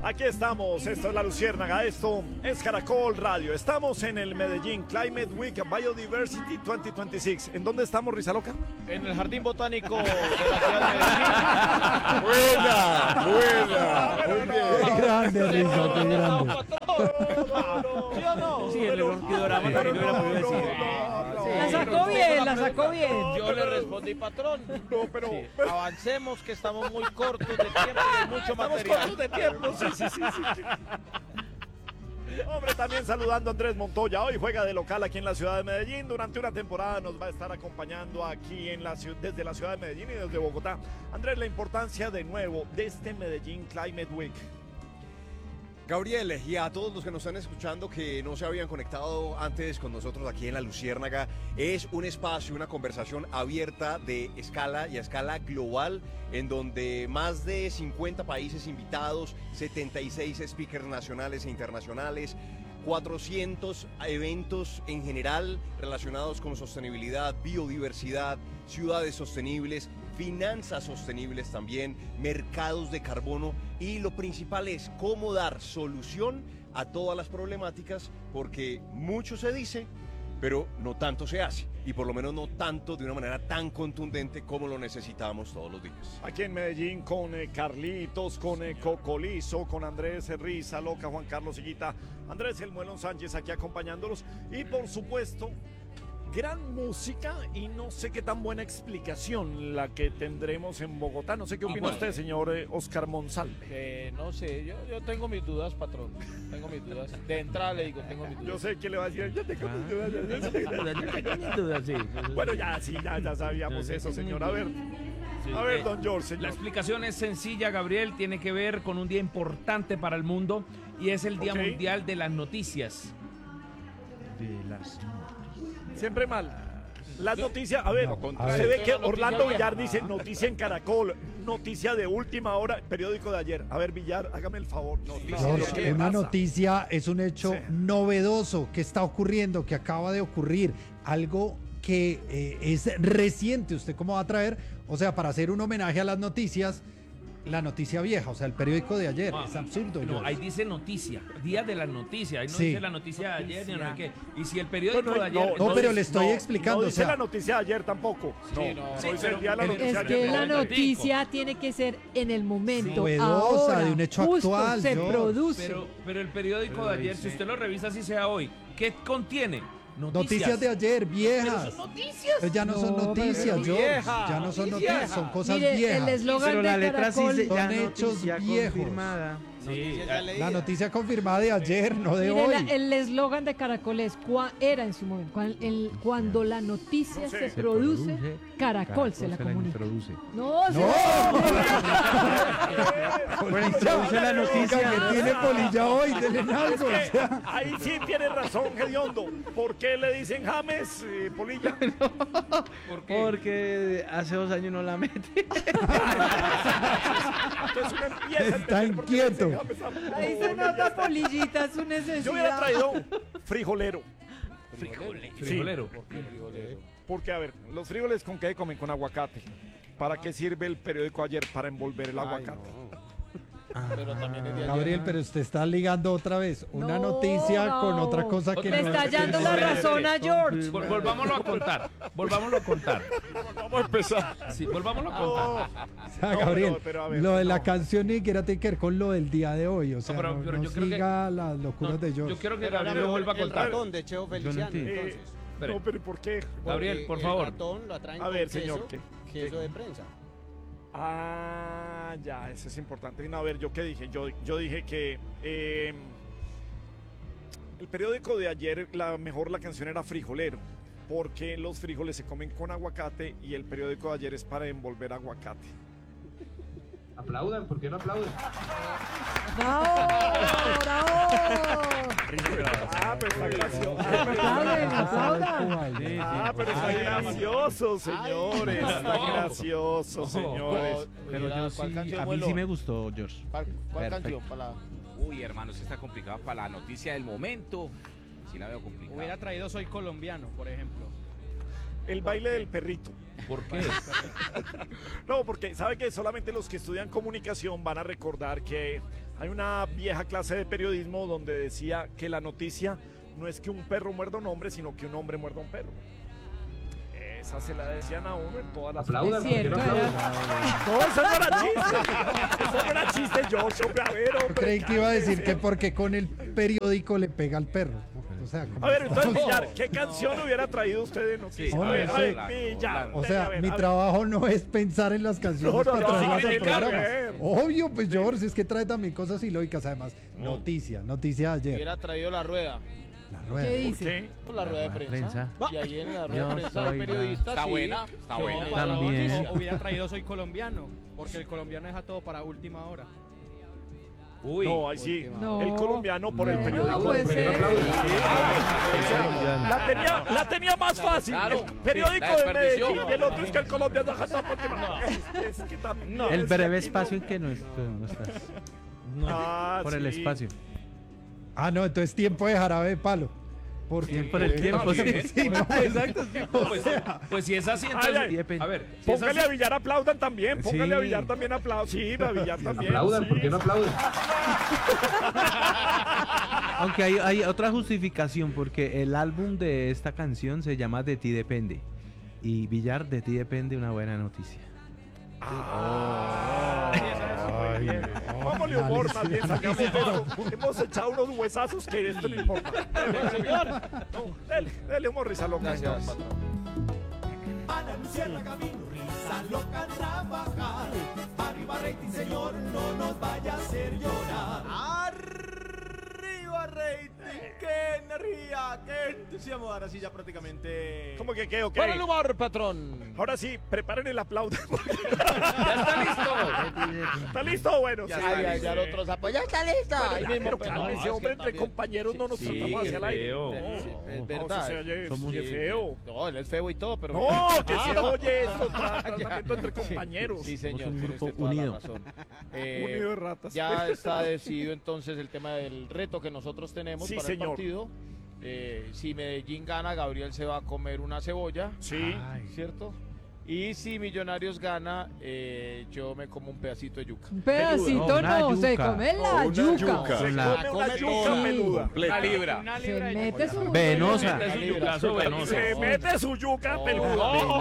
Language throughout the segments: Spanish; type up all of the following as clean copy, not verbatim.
Aquí estamos, esto es La Luciérnaga, esto es Caracol Radio. Estamos en el Medellín Climate Week Biodiversity 2026. ¿En dónde estamos, Rizaloca? En el Jardín Botánico de la ciudad de Buena. Muy bien. Qué grande, Rizo, qué grande. ¿Sí o no? Sí, el orquidorama también lo hubiera podido decir. La sacó bien, la sacó bien. Yo le respondí, patrón. No, pero... Sí, avancemos, que estamos muy cortos de tiempo y hay mucho material. Cortos de tiempo, sí. Hombre, también saludando a Andrés Montoya. Hoy juega de local aquí en la ciudad de Medellín. Durante una temporada nos va a estar acompañando aquí desde la ciudad de Medellín y desde Bogotá. Andrés, la importancia de nuevo de este Medellín Climate Week. Gabriel, y a todos los que nos están escuchando que no se habían conectado antes con nosotros aquí en La Luciérnaga, es un espacio, una conversación abierta de escala y a escala global, en donde más de 50 países invitados, 76 speakers nacionales e internacionales, 400 eventos en general relacionados con sostenibilidad, biodiversidad, ciudades sostenibles, finanzas sostenibles también, mercados de carbono, y lo principal es cómo dar solución a todas las problemáticas, porque mucho se dice, pero no tanto se hace, y por lo menos no tanto de una manera tan contundente como lo necesitamos todos los días. Aquí en Medellín con Carlitos, con Cocolizo, con Andrés Rizaloca, Juan Carlos Higuita, Andrés El Muelón Sánchez aquí acompañándolos, y por supuesto gran música y no sé qué tan buena explicación la que tendremos en Bogotá. No sé qué opina usted, señor Oscar Monsalve. No sé, yo tengo mis dudas, patrón. Tengo mis dudas. De entrada le digo, tengo mis dudas. Yo sé que le va a decir, yo tengo mis dudas. Bueno, ya sabíamos eso, señor. A ver, don George, señor. La explicación es sencilla, Gabriel. Tiene que ver con un día importante para el mundo y es el Día Mundial de las Noticias. Siempre mal. Las noticias, a ver, se ve que Orlando Villar dice noticia en Caracol, noticia de última hora, periódico de ayer. A ver, Villar, hágame el favor. George, una noticia es un hecho novedoso que está ocurriendo, que acaba de ocurrir, algo que es reciente. ¿Usted cómo va a traer? O sea, para hacer un homenaje a las noticias, la noticia vieja, o sea, el periódico de ayer. Es absurdo. No, ahí dice noticia, día de la noticia. Ahí no Sí. dice la noticia de ayer ni no sé qué. Y si el periódico de ayer. No, pero le estoy explicando. No dice o sea, la noticia de ayer tampoco. no dice el día de la noticia Es de que ayer. la noticia tiene que ser en el momento, novedosa, ahora, de un hecho justo actual, se George. produce. Pero el periódico de ayer, si usted lo revisa así sea hoy, ¿qué contiene? noticias de ayer, viejas. Pero son noticias. Pues ya no son No, noticias, pero George. viejas, Ya no son viejas. noticias, son cosas Mire, el viejas. eslogan Pero de la letra sí Caracol, se Son ya hechos noticia viejos. confirmada. Sí, La noticia confirmada de ayer, no de mire, hoy. el eslogan de Caracol es era en su momento, cuando la noticia se produce, Caracol se la comunica. No, Bueno, introduce la noticia. Que tiene polilla hoy, denle algo. o sea. Ahí sí tiene razón, Gediondo. ¿Por qué le dicen James, Polilla? Porque hace 2 años no la mete. Entonces uno empieza a Está entender por qué le dicen inquieto. James a ahí se nota polillita, su Yo hubiera necesidad. traído frijolero. Frijolero. Porque, a ver, los frijoles ¿con qué comen? Con aguacate. ¿Para qué sirve el periódico ayer? Para envolver el aguacate. Pero también es de ayer. Gabriel, pero usted está ligando otra vez una No, noticia no. con otra cosa que Le no está es. hallando la razón a George. Volvámoslo a contar. Volvámoslo a contar. Vamos a empezar. Sí, volvámoslo a contar. O sea, No, Gabriel, pero a ver, lo de la no. canción ni siquiera tiene que ver con lo del día de hoy. O sea, pero no yo creo que- siga las locuras de George. Yo quiero que Pero Gabriel lo vuelva a el contar. ratón de Cheo Feliciano, entiendo. entonces. Espere. No, pero ¿por qué? Gabriel, por El favor. ratón lo atraen A con ver, queso, señor, ¿qué? queso de prensa. Ah, ya, eso es importante. No, a ver, ¿yo qué dije? Yo dije que el periódico de ayer, la canción era Frijolero, porque los frijoles se comen con aguacate y el periódico de ayer es para envolver aguacate. Aplaudan, ¿por qué no aplauden? ¡Bravo! ¡Bravo! Ah, pero está gracioso. Aplaudan, aplaudan. Ah, pero está gracioso, señores. Está gracioso, señores. Pero yo ¿Cuál sí, canción a mí vuelo? sí me gustó, George. ¿Cuál Perfecto. canción para la... Uy, hermano, esto está complicado para la noticia del momento. Sí la veo complicada. Hubiera traído Soy Colombiano, por ejemplo. El baile del perrito. ¿Por qué? No, porque sabe que solamente los que estudian comunicación van a recordar que Hay una vieja clase de periodismo donde decía que la noticia no es que un perro muerda a un hombre, sino que un hombre muerda a un perro. Esa se la decían a uno en todas las... Aplaudan, Es cierto, ¿por qué no aplauden? No, eso no era chiste. Eso no era chiste, George, hombre, a ver, hombre. Yo creí que iba a decir que porque con el periódico le pega al perro. O sea, como- A ver, entonces, Villar, ¿qué canción hubiera traído usted de noticias? Sí, A ver, no a ver, sé. Villar. O venga, sea, a ver, mi a ver. trabajo no es pensar en las canciones No, no, para no, traerlas sí, al claro, programa. ver. Obvio, pues George, es que trae también cosas ilógicas. Además, noticia de ayer. Hubiera traído la rueda. La ¿Qué rueda. dice? ¿Qué? Pues la rueda de prensa. prensa. Y ahí en la rueda Yo de prensa soy del periodista. Está sí, buena, está yo buena. para la También. noticia. Hubiera traído Soy Colombiano, porque el colombiano deja todo para última hora. Uy. No, ahí sí. No. El colombiano por el No, periódico. puede ¿Por qué no ser. aplauden? La tenía más fácil. Claro. El periódico La de desperdició. Medellín y el otro es que el colombiano deja todo por última. Es que también. El es que breve aquí espacio no. en que no estás. Ah, Por el sí. espacio. Ah, no, entonces tiempo de jarabe de palo. Porque Por el tiempo, sí. sí, no, Exacto. Pues si es así, entonces. Ay, ay. A ver, si es Póngale así- a Villar aplaudan también. Póngale a Sí. Villar también aplaudan. Sí, a Villar también. Aplaudan, sí. ¿por qué no aplauden? Aunque hay otra justificación, porque el álbum de esta canción se llama De ti depende. Y Villar, de ti depende una buena noticia. Muy bien. Póngale humor más bien. Sacamos esto. Hemos echado unos huesazos que esto no importa. Señor. No, dele humor, risa loca. Gracias. Ana Luciérnaga vino, risa loca a trabajar. Arriba rating, señor, no nos vaya a hacer llorar. Arriba rating, qué energía, qué entusiasmo. Ahora sí ya prácticamente... ¿Cómo que qué? Ok. Para el humor, patrón. Ahora sí, preparen el aplauso. Ya está listo. ¿Está listo? Bueno, Ya sí. está Ay, listo. ya el otro sapo. Ya está lista. Ahí mismo. Pero cálmese, hombre, entre compañeros no nos Sí, tratamos hacia el aire. feo. No, Es verdad. se oye, Somos- qué feo. No, él es feo y todo, pero... No, que se oye esto, tratamiento entre compañeros. Sí, señor. Somos un tiene grupo usted toda la unido. razón. Unido de ratas. Ya está decidido entonces el tema del reto que nosotros tenemos Sí, para señor. el partido. Si Medellín gana, Gabriel se va a comer una cebolla, Sí. ¿cierto? Y si Millonarios gana, yo me como un pedacito de yuca. Un pedacito No, una no, se yuca. come la Una yuca. yuca. Se Con la- come una come yuca todo. peluda. Una libra. Una Se libra de mete su... Venosa. Es un yucazo venoso. Se mete su yuca peluda.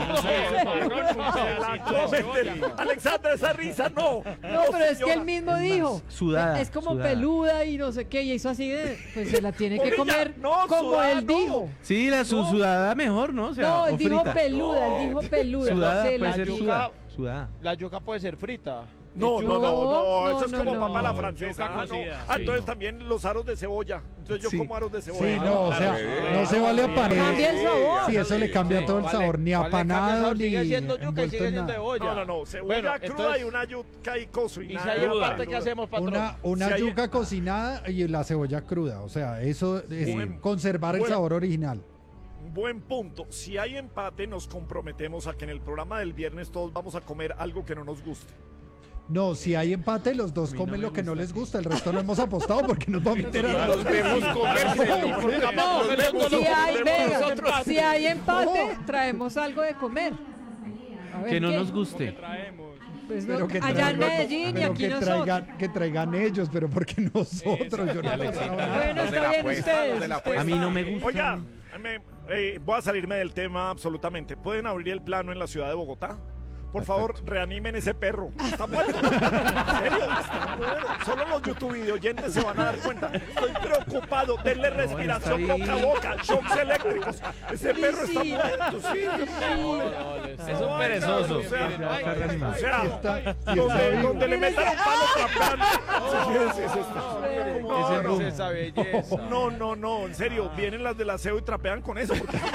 Alexandra, esa risa no. No, pero es que él mismo dijo. Sudada, Es como sudada. peluda y no sé qué, y hizo así de... Pues se la tiene que Oye, ya, comer no, como sudada, él no. dijo. Sí, la sudada mejor, ¿no? O sea, No, o él dijo frita. peluda, él dijo peluda. Sudada se puede la ser yuca- sudada. Sudada. La yuca puede ser frita. No, no, no, no, eso es no, como no. papa a la francesa. Yuca Ah, no. cocida, Ah, sí. entonces también los aros de cebolla. Entonces yo Sí. como aros de cebolla. Sí, no, o sea, no se vale apanar. Cambia el sabor. Sí, eso le cambia todo el sabor, ni apanado, ni Sigue siendo yuca y envuelto sigue en siendo nada. cebolla. No, no, no, cebolla Bueno, cruda entonces- y una yuca y coso y Y si nada. hay Cruda. empate, ¿qué hacemos, patrón? Una Si hay- yuca cocinada y la cebolla cruda. O sea, eso es Buen- conservar el buen- sabor original. Buen punto. Si hay empate, nos comprometemos a que en el programa del viernes todos vamos a comer algo que no nos guste. No, si hay empate, los dos mí no comen me lo que no gusta. les gusta. El resto no hemos apostado porque nos vamos a meter Los vemos comérselo. No, si hay, venga, si hay empate, traemos algo de comer. A ver Que no qué. nos guste. traemos. Pues no, Pero que allá en traigan- Medellín y pero aquí que nosotros. que traigan ellos, pero porque nosotros, yo no he apostado nada. Bueno, está bien ustedes. A mí no me gusta. Oiga, voy a salirme del tema absolutamente. ¿Pueden abrir el plano en la ciudad de Bogotá? Por favor, reanimen ese perro. Está muerto. En serio, está muerto. Solo los YouTube videoyentes se van a dar cuenta. Estoy preocupado. Denle respiración está ahí. boca a boca. Shocks eléctricos. Ese perro está Sí. muerto. Sí. Es un perezoso. O sea, Ya está reanimado. o sea, Está- donde le metan un palo trapeando. Sí, sí, sí, está. Ese boom. esa belleza. No, no, no, en serio, vienen las del aseo y trapean con eso. Porque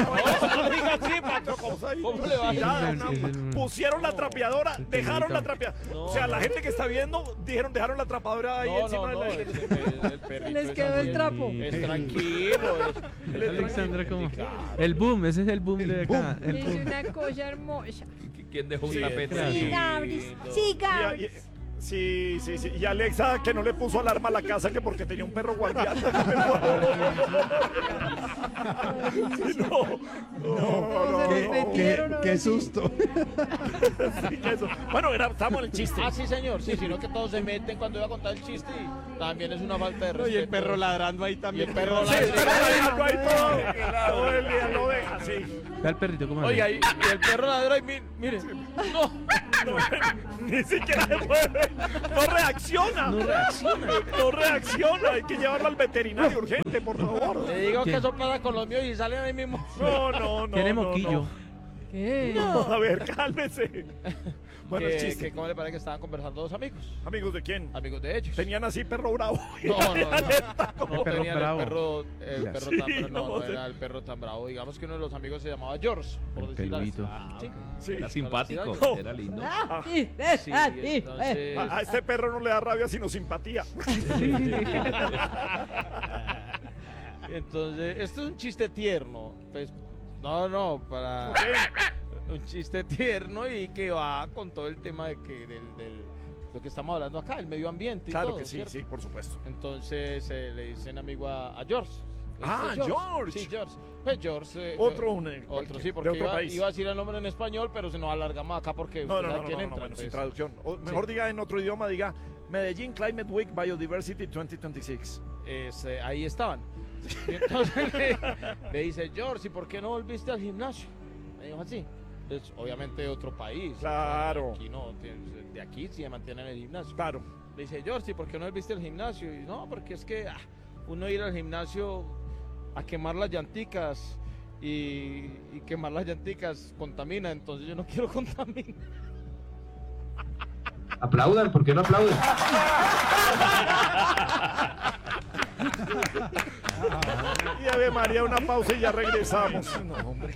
¿Cómo le va a Ya, Es el- pusieron la trapeadora, el dejaron la tecnito. trapeadora. O sea, la gente que está viendo, dejaron la trapeadora ahí encima de la... el perrito Les es quedó el así. trapo. Es tranquilo. Alexandra, ¿cómo? El boom, ese es el boom de acá. El Es boom. una cosa hermosa. ¿Quién dejó un Sí, tapete sí. así? Sí, Gabri. Sí, Y, Gabri. Sí. Y Alexa, que no le puso alarma a la casa, que porque tenía un perro guardián. Qué susto. Bueno, estamos en el chiste. Ah, sí, señor. Sí, sino que todos se meten cuando iba a contar el chiste y también es una falta de respeto. Y el perro ladrando ahí también. Y el perro ladrando ahí todo el día lo deja, sí. Ve al perrito cómo Oiga, y el perro ladra y mire. No. Ni siquiera se mueve. No reacciona. No reacciona. Hay que llevarlo al veterinario urgente, por favor. Le digo que eso pasa con los míos y salen ahí mismo. No. Tiene moquillo. ¿Qué? No, a ver, cálmese. Bueno, el chiste. ¿Cómo le parece que estaban conversando dos amigos? ¿Amigos de quién? Amigos de ellos. Tenían así perro bravo. No tenían bravo. el perro tan bravo. No era el perro tan bravo. Digamos que uno de los amigos se llamaba George, por decirlo así. Sí. Era simpático, No. era lindo. Sí, entonces... A este perro no le da rabia, sino simpatía. Entonces, esto es un chiste tierno. Pues, para un chiste tierno y que va con todo el tema de que del lo que estamos hablando acá, el medio ambiente y Claro todo, que sí, ¿cierto? sí, por supuesto. Entonces le dicen amigo a George. George. Sí, George. Pues George. Otro Sí, porque de otro país. iba a decir el nombre en español, pero se nos alargamos acá porque No, usted sabe quién entra. bueno, sin Entonces, traducción. O mejor diga en otro idioma, diga Medellín Climate Week Biodiversity 2026. ahí estaban. Y entonces le dice, George, ¿y por qué no volviste al gimnasio? Me dijo así. Es obviamente de otro país. Claro. O sea, aquí no, de aquí sí se mantiene en el gimnasio. Claro. Le dice, George, ¿y por qué no volviste al gimnasio? Y no, porque es que uno ir al gimnasio a quemar las llanticas y quemar las llanticas contamina, entonces yo no quiero contaminar. Aplaudan, ¿por qué no aplauden? Y Ave María, una pausa y ya regresamos. No, hombre.